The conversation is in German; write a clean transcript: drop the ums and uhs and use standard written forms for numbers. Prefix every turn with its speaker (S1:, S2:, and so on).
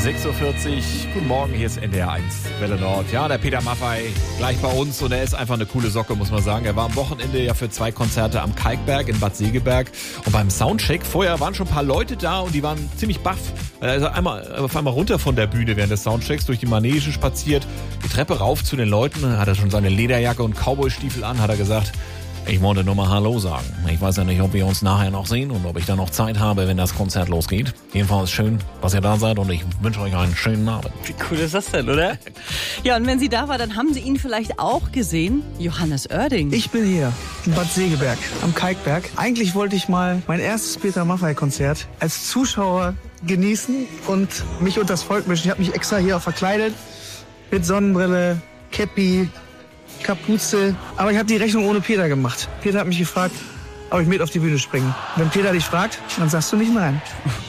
S1: 6.40 Uhr, guten Morgen, hier ist NDR 1 Welle Nord. Ja, der Peter Maffay gleich bei uns und er ist einfach eine coole Socke, muss man sagen. Er war am Wochenende ja für 2 Konzerte am Kalkberg in Bad Segeberg und beim Soundcheck, vorher waren schon ein paar Leute da und die waren ziemlich baff. Er ist auf einmal runter von der Bühne während des Soundchecks durch die Manege spaziert, die Treppe rauf zu den Leuten, hat er schon seine Lederjacke und Cowboystiefel an, hat er gesagt, ich wollte nur mal Hallo sagen. Ich weiß ja nicht, ob wir uns nachher noch sehen und ob ich dann noch Zeit habe, wenn das Konzert losgeht. Jedenfalls schön, dass ihr da seid und ich wünsche euch einen schönen Abend.
S2: Wie cool ist das denn, oder? Ja, und wenn Sie da war, dann haben Sie ihn vielleicht auch gesehen. Johannes Oerding.
S3: Ich bin hier in Bad Segeberg am Kalkberg. Eigentlich wollte ich mal mein erstes Peter Maffay-Konzert als Zuschauer genießen und mich unter das Volk mischen. Ich habe mich extra hier auch verkleidet mit Sonnenbrille, Käppi, Kapuze. Aber ich habe die Rechnung ohne Peter gemacht. Peter hat mich gefragt, ob ich mit auf die Bühne springe. Wenn Peter dich fragt, dann sagst du nicht nein.